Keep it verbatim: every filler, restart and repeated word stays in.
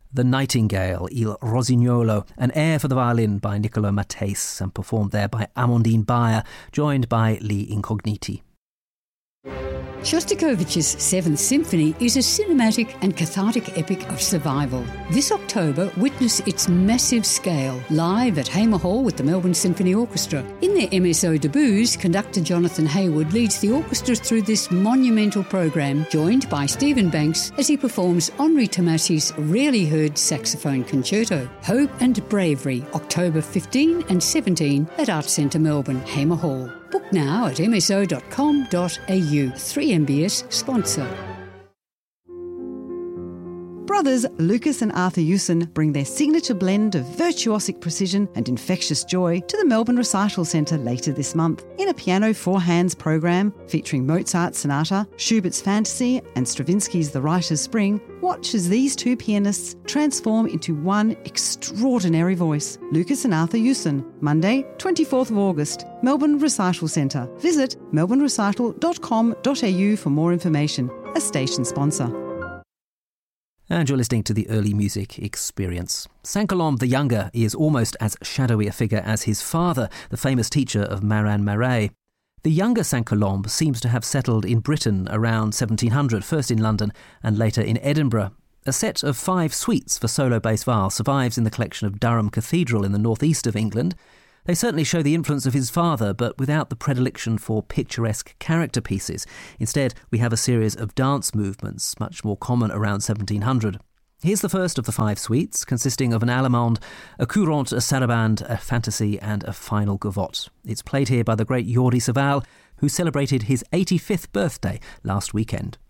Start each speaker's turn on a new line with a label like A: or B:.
A: The Nightingale, Il Rosignolo, an air for the violin by Niccolo Mattese and performed there by Amandine Bayer, joined by Lee Incogniti.
B: Shostakovich's Seventh Symphony is a cinematic and cathartic epic of survival. This October, witness its massive scale, live at Hamer Hall with the Melbourne Symphony Orchestra. In their M S O debuts, conductor Jonathan Hayward leads the orchestra through this monumental program, joined by Stephen Banks as he performs Henri Tomasi's rarely heard saxophone concerto. Hope and Bravery, October fifteenth and seventeenth at Arts Centre Melbourne, Hamer Hall. Book now at m s o dot com dot a u. three M B S sponsor.
C: Brothers Lucas and Arthur Hewson bring their signature blend of virtuosic precision and infectious joy to the Melbourne Recital Centre later this month in a piano four hands program featuring Mozart's Sonata, Schubert's Fantasy and Stravinsky's The Writer's Spring. Watch as these two pianists transform into one extraordinary voice. Lucas and Arthur Hewson, Monday, twenty-fourth of August, Melbourne Recital Centre. Visit melbourne recital dot com dot a u for more information. A station sponsor.
A: And you're listening to the Early Music Experience. Saint-Colombe the Younger is almost as shadowy a figure as his father, the famous teacher of Marin Marais. The younger Saint-Colombe seems to have settled in Britain around seventeen hundred, first in London and later in Edinburgh. A set of five suites for solo bass viol survives in the collection of Durham Cathedral in the northeast of England. They certainly show the influence of his father, but without the predilection for picturesque character pieces. Instead, we have a series of dance movements, much more common around seventeen hundred. Here's the first of the five suites, consisting of an allemande, a courante, a sarabande, a fantasy and a final gavotte. It's played here by the great Jordi Savall, who celebrated his eighty-fifth birthday last weekend.